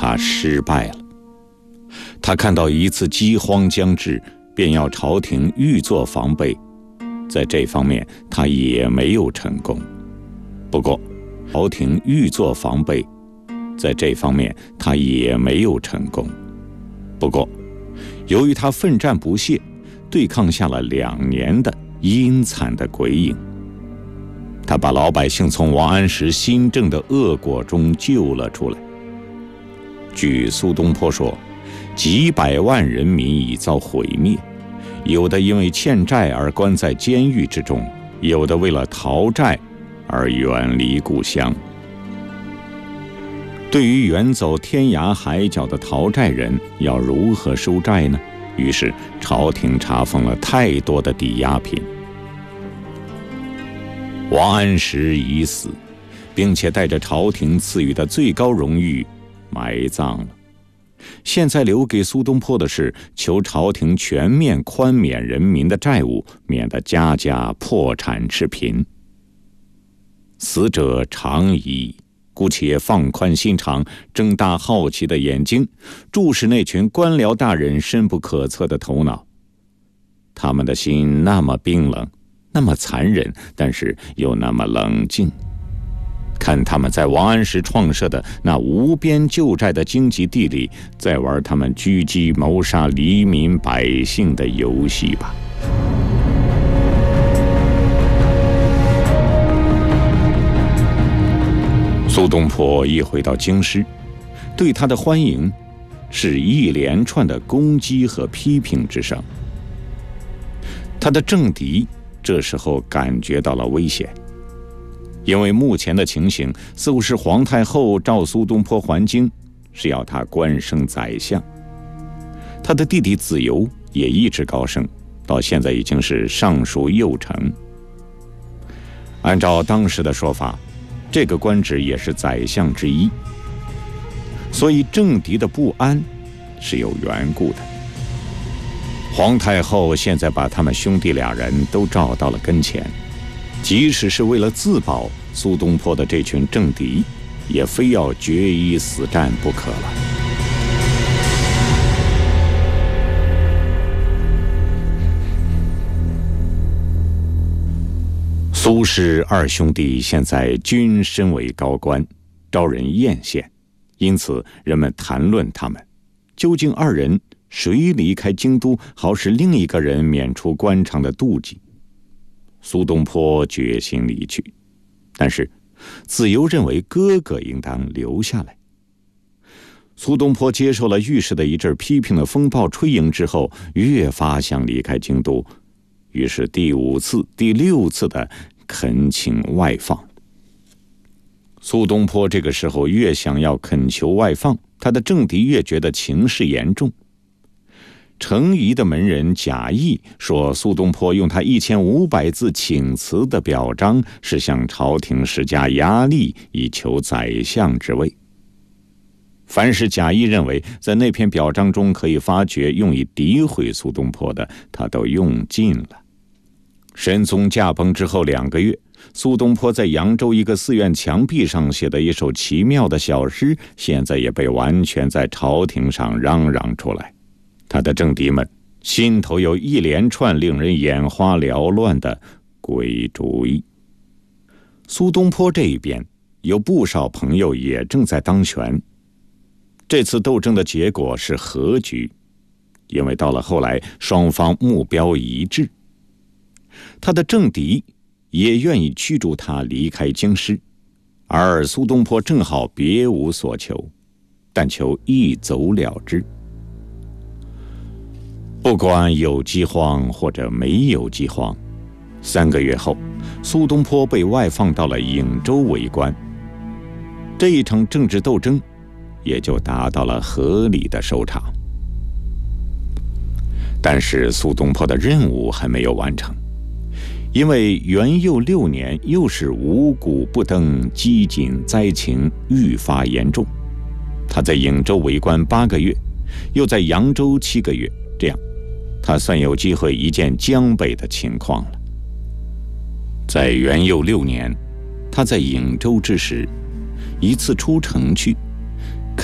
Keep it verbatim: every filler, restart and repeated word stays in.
他失败了。他看到一次饥荒将至，便要朝廷预做防备，在这方面他也没有成功。不过朝廷预做防备在这方面他也没有成功。不过由于他奋战不懈，对抗下了两年的阴惨的鬼影，他把老百姓从王安石新政的恶果中救了出来。据苏东坡说，几百万人民已遭毁灭，有的因为欠债而关在监狱之中，有的为了逃债而远离故乡。对于远走天涯海角的逃债人，要如何收债呢？于是朝廷查封了太多的抵押品。王安石已死，并且带着朝廷赐予的最高荣誉埋葬了。现在留给苏东坡的是求朝廷全面宽免人民的债务，免得家家破产赤贫。死者长矣，姑且放宽心肠，睁大好奇的眼睛，注视那群官僚大人深不可测的头脑。他们的心那么冰冷，那么残忍，但是又那么冷静。看他们在王安石创设的那无边旧债的荆棘地里，在玩他们狙击谋杀黎民百姓的游戏吧。苏东坡一回到京师，对他的欢迎是一连串的攻击和批评之声。他的政敌这时候感觉到了危险，因为目前的情形似乎是皇太后召苏东坡还京，是要他官升宰相。他的弟弟子由也一直高升，到现在已经是尚书右丞。按照当时的说法，这个官职也是宰相之一，所以政敌的不安是有缘故的。皇太后现在把他们兄弟俩人都召到了跟前，即使是为了自保，苏东坡的这群政敌也非要决一死战不可了。苏氏二兄弟现在均身为高官，招人艳羡，因此人们谈论他们，究竟二人谁离开京都，好使另一个人免除官场的妒忌。苏东坡决心离去，但是子由认为哥哥应当留下来。苏东坡接受了御史的一阵批评的风暴吹迎之后，越发想离开京都，于是第五次、第六次的恳请外放。苏东坡这个时候越想要恳求外放，他的政敌越觉得情势严重。程颐的门人贾谊说，苏东坡用他一千五百字请辞的表彰，是向朝廷施加压力，以求宰相之位。凡是贾谊认为在那篇表彰中可以发掘用以诋毁苏东坡的，他都用尽了。神宗驾崩之后两个月，苏东坡在扬州一个寺院墙壁上写的一首奇妙的小诗，现在也被完全在朝廷上嚷嚷出来。他的政敌们心头有一连串令人眼花缭乱的鬼主意。苏东坡这一边有不少朋友也正在当权。这次斗争的结果是和局，因为到了后来双方目标一致。他的政敌也愿意驱逐他离开京师，而苏东坡正好别无所求，但求一走了之。不管有饥荒或者没有饥荒，三个月后，苏东坡被外放到了颍州为官。这一场政治斗争也就达到了合理的收场。但是苏东坡的任务还没有完成，因为元佑六年又是五谷不登，饥馑灾情愈发严重。他在颍州为官八个月，又在扬州七个月，这样他算有机会一见江北的情况了。在元佑六年，他在颍州之时，一次出城去，